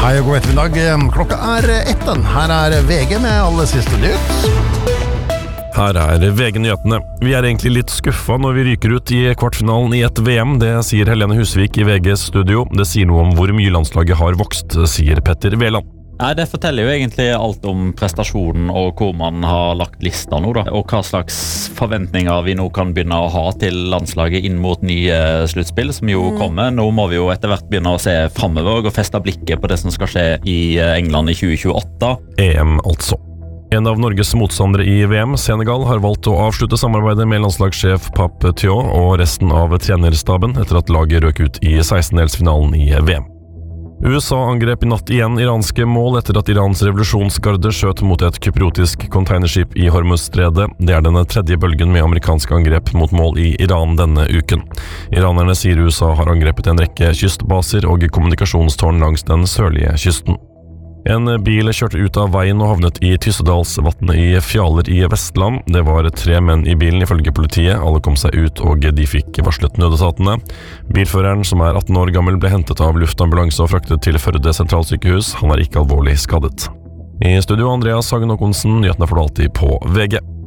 Hei og god ettermiddag. Klokka 1. Her VG med alle siste nytt. Her VG-nyhetene. Vi egentlig litt skuffa når vi ryker ut i kvartfinalen i et VM. Det sier Helene Husvik i VGs studio. Det sier noe om hvor mye landslaget har vokst, sier Petter Veland. Nei, det forteller jo egentlig alt om prestasjonen og hvor man har lagt lista nå da, og hva slags forventninger vi nå kan begynne å ha til landslaget inn mot nye sluttspill som jo kommer. Nå må vi jo etter hvert begynne å se fremover og feste blikket på det som skal skje i England i 2028. EM altså. En av Norges motstandere i VM, Senegal, har valgt å avslutte samarbeidet med landslagssjef Pape Thiaw og resten av trenerstaben etter at laget røk ut i 16-delsfinalen i VM. USA angrep i natt igjen iranske mål etter at Irans revolusjonsgarde skjøt mot et kypriotisk containerskip i Hormuzstredet. Det den tredje bølgen med amerikanske angrep mot mål i Iran denne uken. Iranerne sier USA har angrepet en rekke kystbaser og kommunikasjonstårn langs den sørlige kysten. En bil kjørte ut av veien og havnet i Tyssedalsvatnet i Fjaler i Vestland. Det var 3 menn i bilen ifølge politiet. Alle kom seg ut og de fikk varslet nødetatene. Bilføreren, som 18 år gammel, ble hentet av luftambulanse og fraktet til Førde sentralsykehus. Han ikke alvorlig skadet. I studio Andreas Hagen Håkonsen, nyhetene får du alltid på VG.